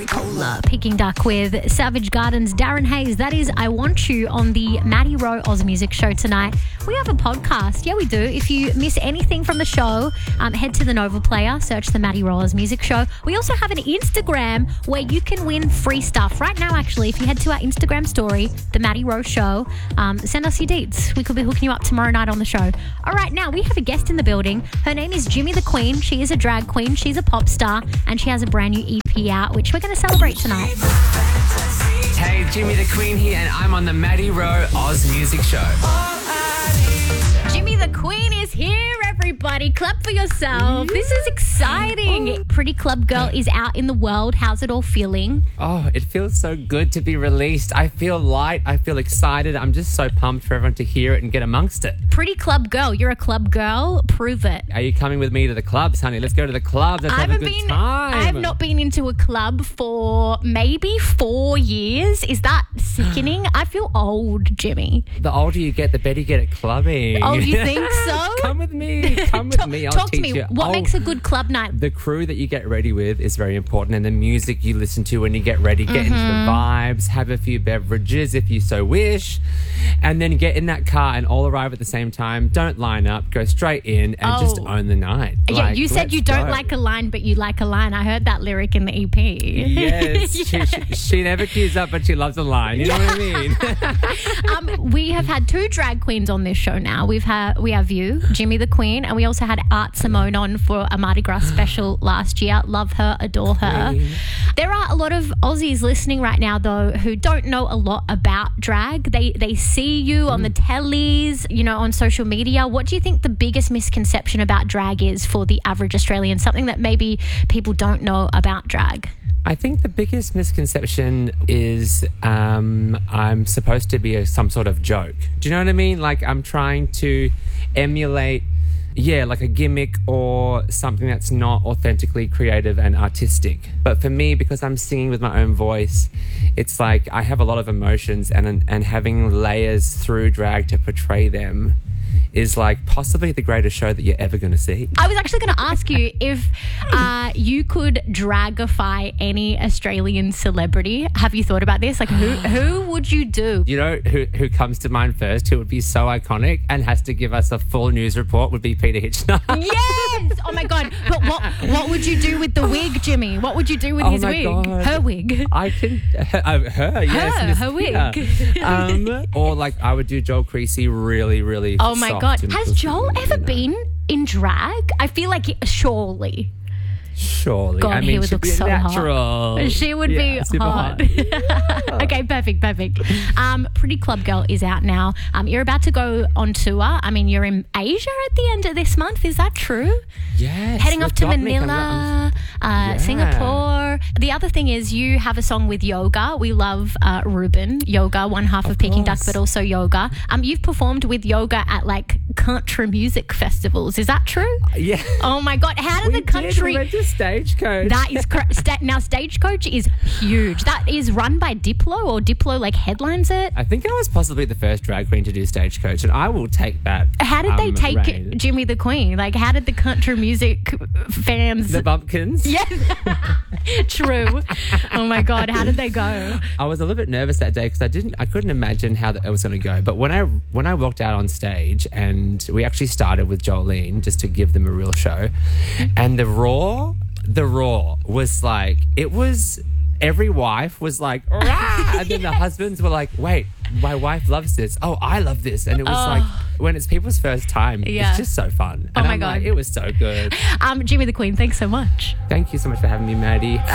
Peking Duck with Savage Garden's Darren Hayes. That is I Want You on the Maddie Rowe Oz Music Show tonight. We have a podcast. Yeah, we do. If you miss anything from the show, head to the Nova Player, search the Maddie Rowe Oz Music Show. We also have an Instagram where you can win free stuff. Right now, actually, if you head to our Instagram story, the Maddie Rowe Show, send us your deets. We could be hooking you up tomorrow night on the show. All right, now we have a guest in the building. Her name is Jimmy the Queen. She is a drag queen. She's a pop star, and she has a brand new EP out, which we're going to celebrate tonight. Hey, Jimmy the Queen here, and I'm on the Maddie Rowe Oz Music Show. Jimmy the Queen is here, everybody. Clap for yourself. Yeah. This is exciting. Pretty Club Girl is out in the world. How's it all feeling? Oh, it feels so good to be released. I feel light. I feel excited. I'm just so pumped for everyone to hear it and get amongst it. Pretty Club Girl. You're a club girl. Prove it. Are you coming with me to the clubs, honey? Let's go to the clubs. Let's have a good time. I have not been into a club for maybe 4 years. Is that sickening? I feel old, Jimmy. The older you get, the better you get at clubbing. Oh, you think so? Come with me. Come with me. I'll talk teach to me. you. What makes a good club night? The crew that you get ready with is very important, and the music you listen to when you get ready. Get into the vibes, have a few beverages if you so wish, and then get in that car and all arrive at the same time. Don't line up. Go straight in and just own the night. Yeah, you said you don't like a line, but you like a line. I heard that lyric in the EP. Yes. She never queues up, but she loves a line. You know what I mean? We have had 2 drag queens on this show now. We have you, Jimmy the Queen, and we also had Art Simone on for a Mardi Gras special last year. Love her, adore her. There are a lot of Aussies listening right now, though, who don't know a lot about drag. They see you on the tellies, on social media. What do you think the biggest misconception about drag is for the average Australian? Something that maybe people don't know about drag? I think the biggest misconception is I'm supposed to be some sort of joke. Do you know what I mean? Like I'm trying to emulate, like a gimmick or something that's not authentically creative and artistic. But for me, because I'm singing with my own voice, it's like I have a lot of emotions and having layers through drag to portray them is like possibly the greatest show that you're ever going to see. I was actually going to ask you if you could dragify any Australian celebrity. Have you thought about this? Like who would you do? You know who comes to mind first, who would be so iconic and has to give us a full news report, would be Peter Hitchner. Yes! Oh my God. But what would you do with the wig, Jimmy? What would you do with his wig? God. Her wig. I can... her, yes. Her wig. Or like I would do Joel Creasy really, really Oh my God. Has Joel ever been in drag? I feel like surely. God, I mean, he would look so natural. hot. She would be hot. Okay, perfect. Pretty Club Girl is out now. You're about to go on tour. I mean, you're in Asia at the end of this month. Is that true? Yes. Heading off to Manila, Singapore. The other thing is you have a song with Yoga. We love Ruben, Yoga, one half of Peking Duck, but also Yoga. You've performed with Yoga at like country music festivals. Is that true? Yeah. Oh my God. How did the country... We went to Stagecoach. That is correct. Now, Stagecoach is huge. That is run by Diplo, or Diplo like headlines it. I think I was possibly the first drag queen to do Stagecoach, and I will take that. How did they take reign. Jimmy the Queen? Like, how did the country music fans... The bumpkins? Yes. True. Oh my God. How did they go? I was a little bit nervous that day because I couldn't imagine how it was going to go. But when I walked out on stage, and we actually started with Jolene just to give them a real show, and the raw was like, it was, every wife was like, rah! And then the husbands were like, wait, my wife loves this. Oh, I love this. And it was like, when it's people's first time, it's just so fun. Oh and my God. Like, it was so good. Jimmy the Queen, thanks so much. Thank you so much for having me, Maddie.